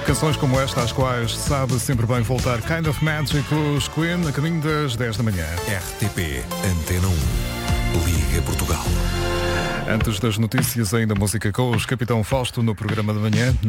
Canções como esta, às quais sabe sempre bem voltar. Kind of Magic, os Queen, a caminho das 10 da manhã. RTP Antena 1, Liga Portugal. Antes das notícias, ainda música com os Capitão Fausto no programa da manhã.